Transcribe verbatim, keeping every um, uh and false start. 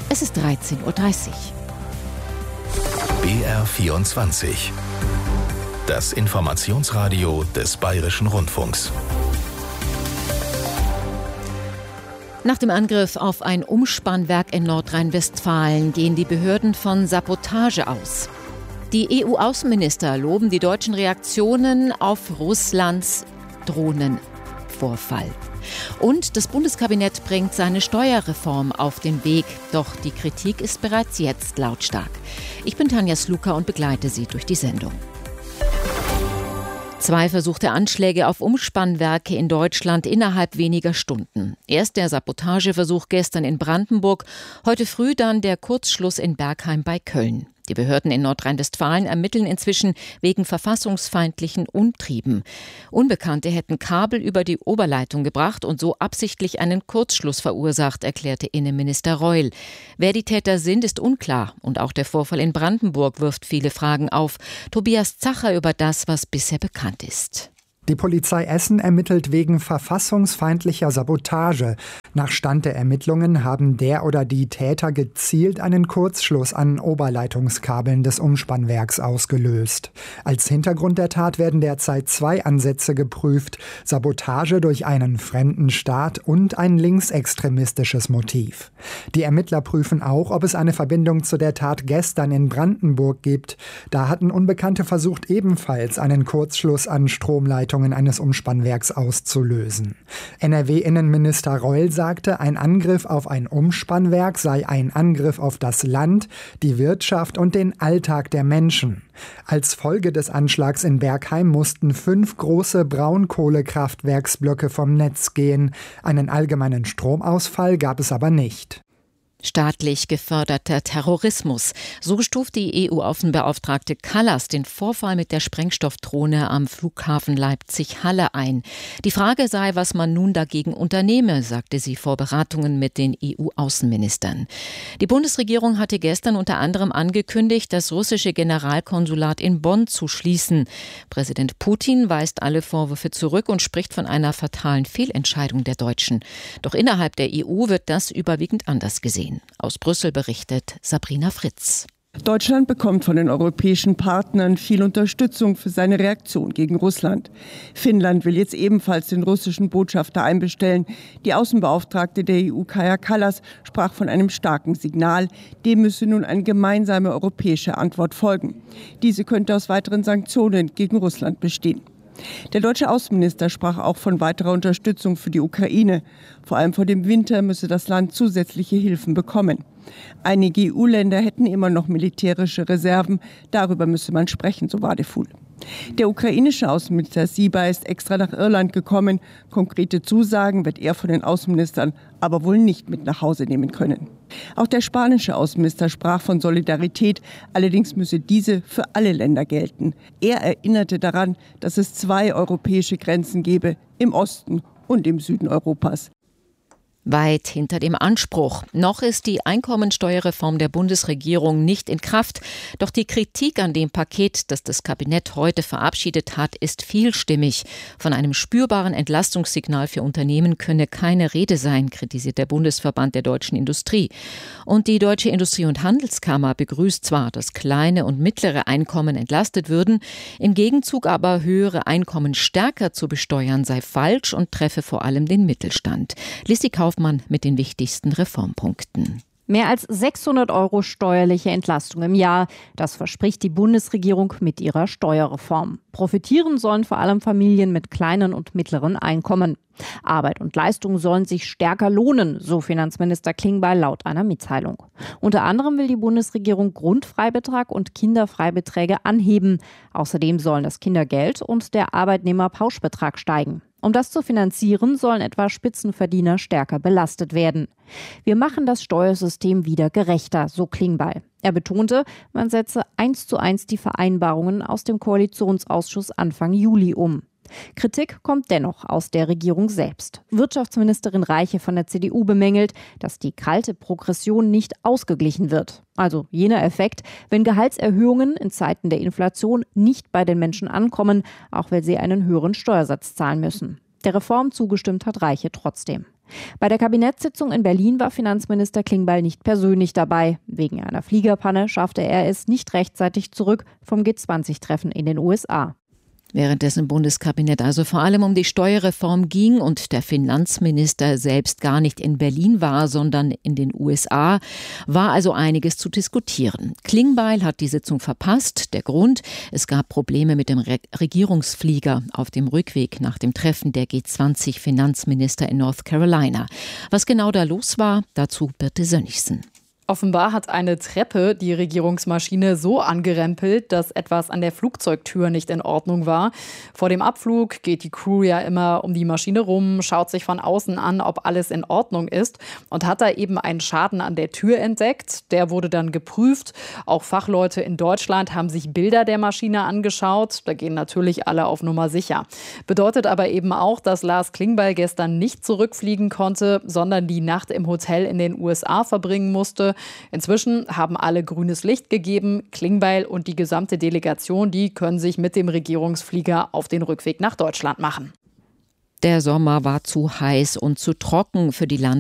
Es ist dreizehn Uhr dreißig. B R vierundzwanzig. Das Informationsradio des Bayerischen Rundfunks. Nach dem Angriff auf ein Umspannwerk in Nordrhein-Westfalen gehen die Behörden von Sabotage aus. Die E U-Außenminister loben die deutschen Reaktionen auf Russlands Drohnenvorfall. Und das Bundeskabinett bringt seine Steuerreform auf den Weg. Doch die Kritik ist bereits jetzt lautstark. Ich bin Tanja Sluka und begleite Sie durch die Sendung. Zwei versuchte Anschläge auf Umspannwerke in Deutschland innerhalb weniger Stunden. Erst der Sabotageversuch gestern in Brandenburg, heute früh dann der Kurzschluss in Bergheim bei Köln. Die Behörden in Nordrhein-Westfalen ermitteln inzwischen wegen verfassungsfeindlichen Umtrieben. Unbekannte hätten Kabel über die Oberleitung gebracht und so absichtlich einen Kurzschluss verursacht, erklärte Innenminister Reul. Wer die Täter sind, ist unklar. Und auch der Vorfall in Brandenburg wirft viele Fragen auf. Tobias Zacher über das, was bisher bekannt ist. Die Polizei Essen ermittelt wegen verfassungsfeindlicher Sabotage. Nach Stand der Ermittlungen haben der oder die Täter gezielt einen Kurzschluss an Oberleitungskabeln des Umspannwerks ausgelöst. Als Hintergrund der Tat werden derzeit zwei Ansätze geprüft: Sabotage durch einen fremden Staat und ein linksextremistisches Motiv. Die Ermittler prüfen auch, ob es eine Verbindung zu der Tat gestern in Brandenburg gibt. Da hatten Unbekannte versucht, ebenfalls einen Kurzschluss an Stromleitungen eines Umspannwerks auszulösen. N R W-Innenminister Reul sagte, ein Angriff auf ein Umspannwerk sei ein Angriff auf das Land, die Wirtschaft und den Alltag der Menschen. Als Folge des Anschlags in Bergheim mussten fünf große Braunkohlekraftwerksblöcke vom Netz gehen. Einen allgemeinen Stromausfall gab es aber nicht. Staatlich geförderter Terrorismus. So stuft die E U-Außenbeauftragte Kallas den Vorfall mit der Sprengstoffdrohne am Flughafen Leipzig-Halle ein. Die Frage sei, was man nun dagegen unternehme, sagte sie vor Beratungen mit den E U-Außenministern. Die Bundesregierung hatte gestern unter anderem angekündigt, das russische Generalkonsulat in Bonn zu schließen. Präsident Putin weist alle Vorwürfe zurück und spricht von einer fatalen Fehlentscheidung der Deutschen. Doch innerhalb der E U wird das überwiegend anders gesehen. Aus Brüssel berichtet Sabrina Fritz. Deutschland bekommt von den europäischen Partnern viel Unterstützung für seine Reaktion gegen Russland. Finnland will jetzt ebenfalls den russischen Botschafter einbestellen. Die Außenbeauftragte der E U, Kaja Kallas, sprach von einem starken Signal. Dem müsse nun eine gemeinsame europäische Antwort folgen. Diese könnte aus weiteren Sanktionen gegen Russland bestehen. Der deutsche Außenminister sprach auch von weiterer Unterstützung für die Ukraine. Vor allem vor dem Winter müsse das Land zusätzliche Hilfen bekommen. Einige E U-Länder hätten immer noch militärische Reserven. Darüber müsse man sprechen, so Wadefuhl. Der ukrainische Außenminister Syba ist extra nach Irland gekommen. Konkrete Zusagen wird er von den Außenministern aber wohl nicht mit nach Hause nehmen können. Auch der spanische Außenminister sprach von Solidarität. Allerdings müsse diese für alle Länder gelten. Er erinnerte daran, dass es zwei europäische Grenzen gebe, im Osten und im Süden Europas. Weit hinter dem Anspruch. Noch ist die Einkommensteuerreform der Bundesregierung nicht in Kraft. Doch die Kritik an dem Paket, das das Kabinett heute verabschiedet hat, ist vielstimmig. Von einem spürbaren Entlastungssignal für Unternehmen könne keine Rede sein, kritisiert der Bundesverband der deutschen Industrie. Und die Deutsche Industrie- und Handelskammer begrüßt zwar, dass kleine und mittlere Einkommen entlastet würden, im Gegenzug aber höhere Einkommen stärker zu besteuern sei falsch und treffe vor allem den Mittelstand. Lissi Kaufmann mit den wichtigsten Reformpunkten. Mehr als sechshundert Euro steuerliche Entlastung im Jahr. Das verspricht die Bundesregierung mit ihrer Steuerreform. Profitieren sollen vor allem Familien mit kleinen und mittleren Einkommen. Arbeit und Leistung sollen sich stärker lohnen, so Finanzminister Klingbeil laut einer Mitteilung. Unter anderem will die Bundesregierung Grundfreibetrag und Kinderfreibeträge anheben. Außerdem sollen das Kindergeld und der Arbeitnehmerpauschbetrag steigen. Um das zu finanzieren, sollen etwa Spitzenverdiener stärker belastet werden. Wir machen das Steuersystem wieder gerechter, so Klingbeil. Er betonte, man setze eins zu eins die Vereinbarungen aus dem Koalitionsausschuss Anfang Juli um. Kritik kommt dennoch aus der Regierung selbst. Wirtschaftsministerin Reiche von der C D U bemängelt, dass die kalte Progression nicht ausgeglichen wird. Also jener Effekt, wenn Gehaltserhöhungen in Zeiten der Inflation nicht bei den Menschen ankommen, auch weil sie einen höheren Steuersatz zahlen müssen. Der Reform zugestimmt hat Reiche trotzdem. Bei der Kabinettssitzung in Berlin war Finanzminister Klingbeil nicht persönlich dabei. Wegen einer Fliegerpanne schaffte er es nicht rechtzeitig zurück vom G zwanzig Treffen in den U S A. Währenddessen im Bundeskabinett also vor allem um die Steuerreform ging und der Finanzminister selbst gar nicht in Berlin war, sondern in den U S A, war also einiges zu diskutieren. Klingbeil hat die Sitzung verpasst. Der Grund: Es gab Probleme mit dem Re- Regierungsflieger auf dem Rückweg nach dem Treffen der G zwanzig Finanzminister in North Carolina. Was genau da los war, dazu Birte Sönnigsen. Offenbar hat eine Treppe die Regierungsmaschine so angerempelt, dass etwas an der Flugzeugtür nicht in Ordnung war. Vor dem Abflug geht die Crew ja immer um die Maschine rum, schaut sich von außen an, ob alles in Ordnung ist und hat da eben einen Schaden an der Tür entdeckt. Der wurde dann geprüft. Auch Fachleute in Deutschland haben sich Bilder der Maschine angeschaut. Da gehen natürlich alle auf Nummer sicher. Bedeutet aber eben auch, dass Lars Klingbeil gestern nicht zurückfliegen konnte, sondern die Nacht im Hotel in den U S A verbringen musste. Inzwischen haben alle grünes Licht gegeben. Klingbeil und die gesamte Delegation, die können sich mit dem Regierungsflieger auf den Rückweg nach Deutschland machen. Der Sommer war zu heiß und zu trocken für die Land